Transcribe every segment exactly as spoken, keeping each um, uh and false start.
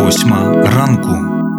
Восьма ранку.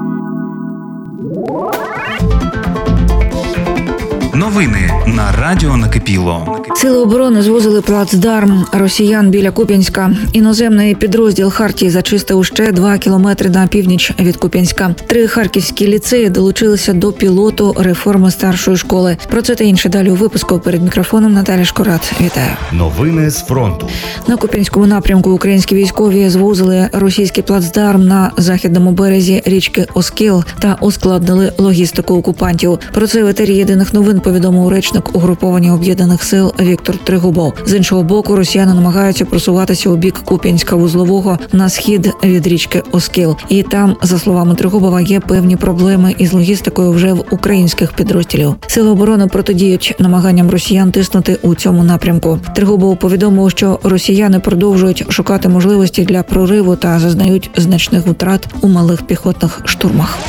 Новини на радіо Накипіло. Сили оборони звозили плацдарм росіян біля Куп'янська. Іноземний підрозділ Хартії зачистив ще два кілометри на північ від Куп'янська. Три харківські ліцеї долучилися до пілоту реформи старшої школи. Про це та інше далі у випуску. Перед мікрофоном Наталя Шкорат. Вітаю. Новини з фронту. На Куп'янському напрямку українські військові звозили російський плацдарм на західному березі річки Оскіл та ускладнили логістику окупантів. Про це в етері Єдиних новин повідомив речник угруповання Об'єднаних сил Віктор Тригубов. З іншого боку, росіяни намагаються просуватися у бік Куп'янська-Вузлового на схід від річки Оскіл. І там, за словами Тригубова, є певні проблеми із логістикою вже в українських підрозділів. Сили оборони протидіють намаганням росіян тиснути у цьому напрямку. Тригубов повідомив, що росіяни продовжують шукати можливості для прориву та зазнають значних втрат у малих піхотних штурмах.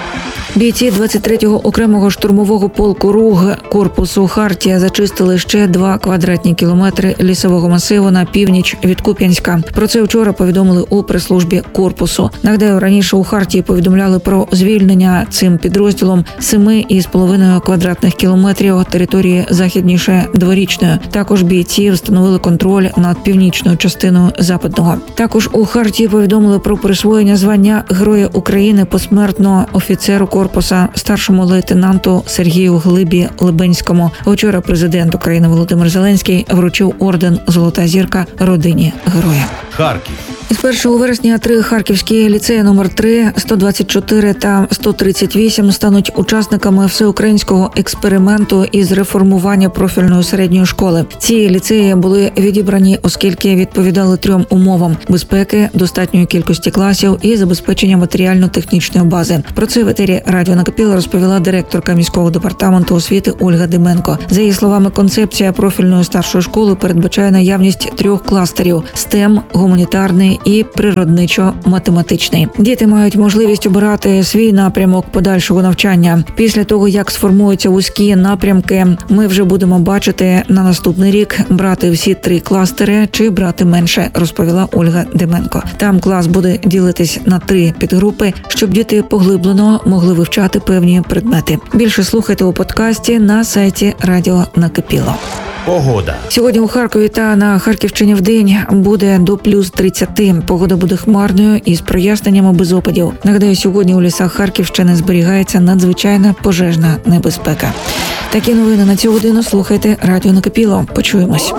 Бійці двадцять третього окремого штурмового полку РУГ корпусу Хартія зачистили ще два квадратні кілометри лісового масиву на північ від Куп'янська. Про це вчора повідомили у прес-службі корпусу. Нагадаю, раніше у Хартії повідомляли про звільнення цим підрозділом семи із половиною квадратних кілометрів території західніше Дворічної. Також бійці встановили контроль над північною частиною Западного. Також у Хартії повідомили про присвоєння звання Героя України посмертно офіцеру корпуса старшому лейтенанту Сергію Глибі Либенському. Вчора президент України Володимир Зеленський вручив орден «Золота зірка» родині героя. Харків. Із першого вересня три харківські ліцеї номер три, сто двадцять чотири та сто тридцять вісім стануть учасниками всеукраїнського експерименту із реформування профільної середньої школи. Ці ліцеї були відібрані, оскільки відповідали трьом умовам – безпеки, достатньої кількості класів і забезпечення матеріально-технічної бази. Про це в етері радіо Накипіло розповіла директорка міського департаменту освіти Ольга Деменко. За її словами, концепція профільної старшої школи передбачає наявність трьох кластерів – стем, гуманітарний і природничо-математичний. Діти мають можливість обирати свій напрямок подальшого навчання. Після того, як сформуються вузькі напрямки, ми вже будемо бачити на наступний рік брати всі три кластери чи брати менше, розповіла Ольга Деменко. Там клас буде ділитись на три підгрупи, щоб діти поглиблено могли вивчати певні предмети. Більше слухайте у подкасті на сайті Радіо Накипіло. Погода. Сьогодні у Харкові та на Харківщині вдень буде до плюс тридцять. Погода буде хмарною із проясненнями без опадів. Нагадаю, сьогодні у лісах Харківщини зберігається надзвичайна пожежна небезпека. Такі новини на цю годину слухайте Радіо Накипіло. Почуємось.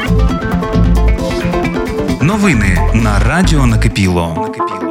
Новини на радіо Накипіло.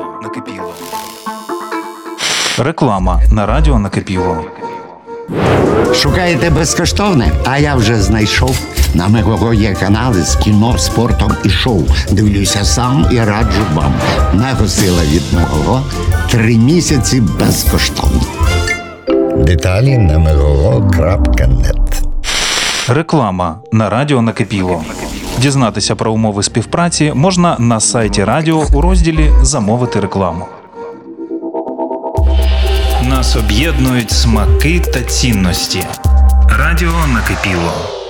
Реклама на радіо Накипіло. Шукаєте безкоштовне? А я вже знайшов. На Мегого є канали з кіно, спортом і шоу. Дивлюся сам і раджу вам. Мегосила від Мегого. Три місяці безкоштовно. Деталі на мегого крапка нет. Реклама на радіо Накипіло. Дізнатися про умови співпраці можна на сайті радіо у розділі «Замовити рекламу». Нас об'єднують смаки та цінності. Радіо Накипіло.